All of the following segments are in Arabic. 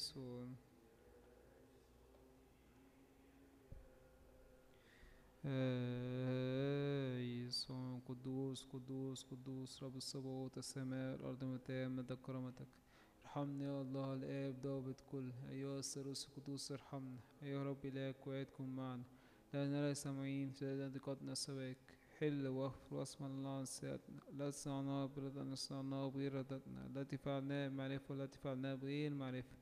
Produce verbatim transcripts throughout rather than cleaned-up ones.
إليسون. إليسون قدوس قدوس قدوس رب الصباوت، السماء والأرض متى مدى كرامتك. ارحمني يا الله الآب ضابط كل، أيها الثالوث القدوس ارحمنا. أيها رب إله قواتكم معنا، لأننا ليس سامعين في ضيقتنا سواك. حل واغفر واسمع لنا عن سيئاتنا، لا تصنعنا برضا نصنعنا بإرادتنا، التي فعلناها بمعرفة والتي فعلناها بغير معرفة.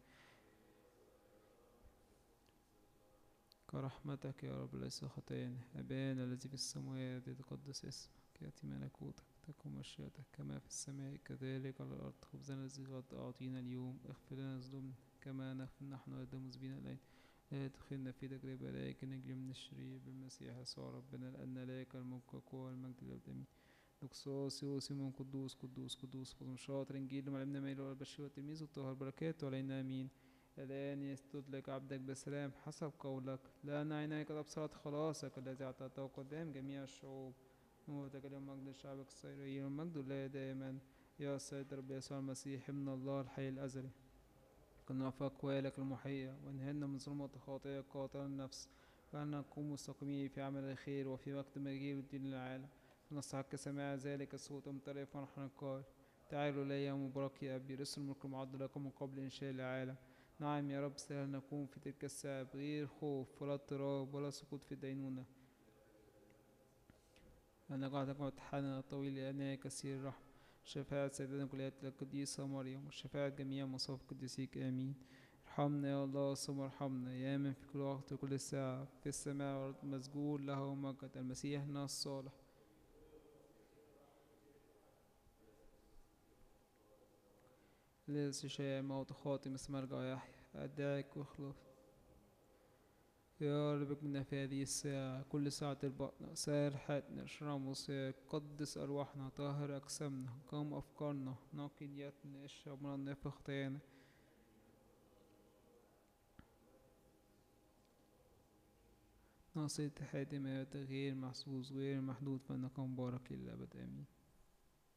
كرحمتك يا رب ليس خطايانا. أبانا الذي في السماوات يتقدس اسمك، يأتي ملكوتك، تكن مشيئتك كما في السماء كذلك على الأرض. خبزنا الذي غد أعطينا اليوم، اغفر لنا ذنوبنا كما نغفر نحن أيضا المذنبين إلينا، لا تدخلنا في تجربة لكن نجي من الشرير بالمسيح يسوع ربنا، لأن لك الملك والقوة والمجد للأبد آمين. دكسوس يوسف من قدوس قدوس قدوس قدوس شاطر إنجيل معلمنا ميل والبشير والتلميذ والطاهر بركاته علينا آمين. الآن يسجد لك عبدك بسلام حسب قولك، لأن عينيك قد أبصرت خلاصك الذي أعطيته قدام جميع الشعوب. نموذج اليوم مجد لشعبك الصيري والمجد لله دائما يا سيد رب يسوع المسيح ابن الله الحي الأزلي. كنا في أقوالك المحية وانهلنا من ظلمة خاطئة قاتل النفس، وأن نكون مستقيمين في عمل الخير وفي وقت مجيء الدين للعالم. فنستحق سماع ذلك الصوت المطرب ونحن نقول تعالوا لي يا مبارك يا أبي، رسل الملك المعد لكم من قبل إنشاء العالم. نعم يا رب سهل نكون في تلك الساعة بغير خوف ولا اضطراب ولا سقوط في الدينونة، لأنك وعدك وتحنن الطويل لأنها كثير الرحمة. شفاعة سيدنا كليات القديسة مريم وشفاعة جميع مصاف قديسيك آمين. ارحمنا يا الله ثم ارحمنا يا من في كل وقت وكل ساعة في السماء والأرض مسجود له مجد المسيح الصالح ليس شيء موت خاطئ مثل مرجع يحيى أدعك واخلص. يا رب منا في هذه الساعة كل ساعة البطن سائر حياتنا اشرم وصياك، قدس أرواحنا طهر أجسامنا قوم أفكارنا نقي نياتنا اشرب من النفخ خطايانا. ناصر اتحاد ما غير محسوس غير محدود فإنك مبارك للأبد آمين.